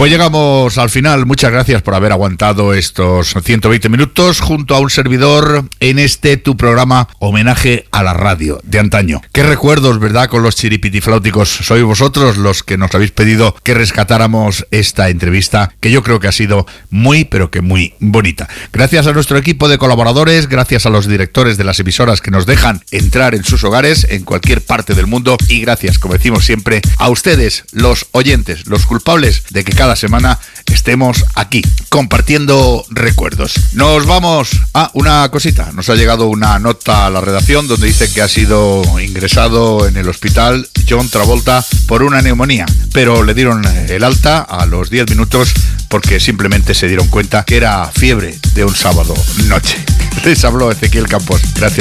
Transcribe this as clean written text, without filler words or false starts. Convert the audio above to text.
Pues llegamos al final. Muchas gracias por haber aguantado estos 120 minutos junto a un servidor en este tu programa homenaje a la radio de antaño. Qué recuerdos, ¿verdad? Con los chiripitifláuticos. Sois vosotros los que nos habéis pedido que rescatáramos esta entrevista, que yo creo que ha sido muy, pero que muy bonita. Gracias a nuestro equipo de colaboradores, gracias a los directores de las emisoras que nos dejan entrar en sus hogares en cualquier parte del mundo, y gracias, como decimos siempre, a ustedes, los oyentes, los culpables de que cada semana estemos aquí compartiendo recuerdos. Nos vamos a una cosita. Nos ha llegado una nota a la redacción donde dice que ha sido ingresado en el hospital John Travolta por una neumonía, pero le dieron el alta a los 10 minutos porque simplemente se dieron cuenta que era fiebre de un sábado noche. Les habló Ezequiel Campos. Gracias.